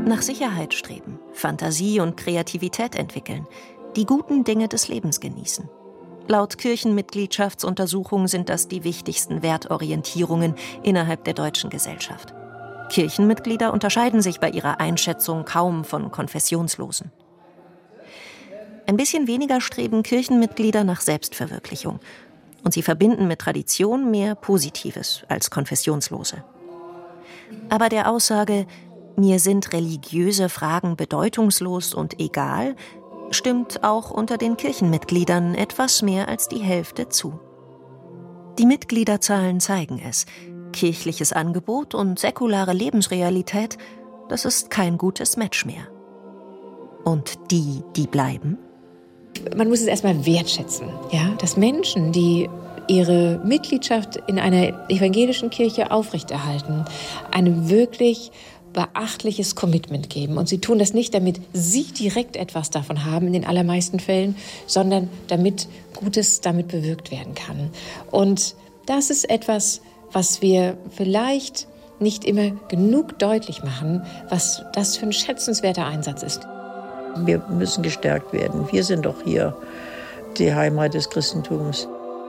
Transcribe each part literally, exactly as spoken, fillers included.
nach Sicherheit streben, Fantasie und Kreativität entwickeln, die guten Dinge des Lebens genießen. Laut Kirchenmitgliedschaftsuntersuchung sind das die wichtigsten Wertorientierungen innerhalb der deutschen Gesellschaft. Kirchenmitglieder unterscheiden sich bei ihrer Einschätzung kaum von Konfessionslosen. Ein bisschen weniger streben Kirchenmitglieder nach Selbstverwirklichung. Und sie verbinden mit Tradition mehr Positives als Konfessionslose. Aber der Aussage, mir sind religiöse Fragen bedeutungslos und egal, stimmt auch unter den Kirchenmitgliedern etwas mehr als die Hälfte zu. Die Mitgliederzahlen zeigen es. Kirchliches Angebot und säkulare Lebensrealität, das ist kein gutes Match mehr. Und die, die bleiben? Man muss es erstmal wertschätzen, ja, dass Menschen, die ihre Mitgliedschaft in einer evangelischen Kirche aufrechterhalten, einem wirklich beachtliches Commitment geben. Und sie tun das nicht, damit sie direkt etwas davon haben, in den allermeisten Fällen, sondern damit Gutes damit bewirkt werden kann. Und das ist etwas, was wir vielleicht nicht immer genug deutlich machen, was das für ein schätzenswerter Einsatz ist. Wir müssen gestärkt werden. Wir sind doch hier die Heimat des Christentums.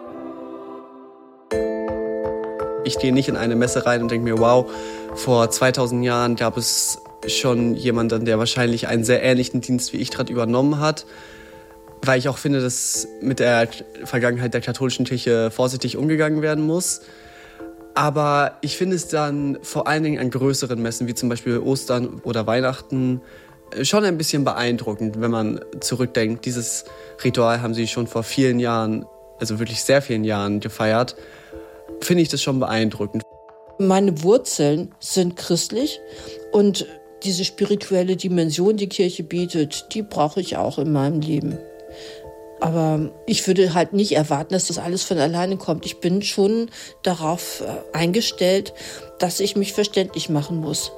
Ich gehe nicht in eine Messe rein und denke mir, wow, vor zweitausend Jahren gab es schon jemanden, der wahrscheinlich einen sehr ähnlichen Dienst wie ich gerade übernommen hat. Weil ich auch finde, dass mit der Vergangenheit der katholischen Kirche vorsichtig umgegangen werden muss. Aber ich finde es dann vor allen Dingen an größeren Messen, wie zum Beispiel Ostern oder Weihnachten, schon ein bisschen beeindruckend, wenn man zurückdenkt. Dieses Ritual haben sie schon vor vielen Jahren, also wirklich sehr vielen Jahren gefeiert. Finde ich das schon beeindruckend. Meine Wurzeln sind christlich und diese spirituelle Dimension, die Kirche bietet, die brauche ich auch in meinem Leben. Aber ich würde halt nicht erwarten, dass das alles von alleine kommt. Ich bin schon darauf eingestellt, dass ich mich verständlich machen muss.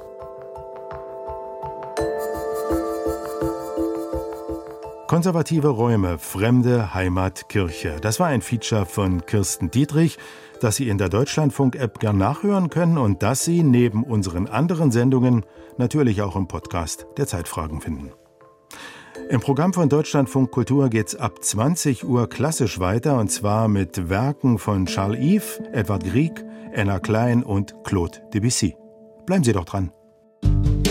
Konservative Räume, fremde Heimat, Kirche. Das war ein Feature von Kirsten Dietrich, das Sie in der Deutschlandfunk-App gern nachhören können und das Sie neben unseren anderen Sendungen natürlich auch im Podcast der Zeitfragen finden. Im Programm von Deutschlandfunk Kultur geht's ab zwanzig Uhr klassisch weiter, und zwar mit Werken von Charles Yves, Edvard Grieg, Anna Klein und Claude Debussy. Bleiben Sie doch dran.